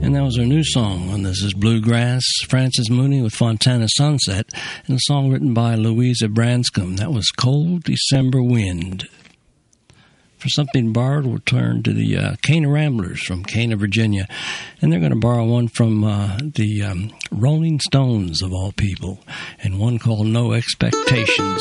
And that was our new song on This Is Bluegrass, Francis Mooney with Fontana Sunset, and a song written by Louisa Branscombe. That was Cold December Wind. For something borrowed, we'll turn to the Cana Ramblers from Cana, Virginia. And they're going to borrow one from the Rolling Stones, of all people, and one called No Expectations.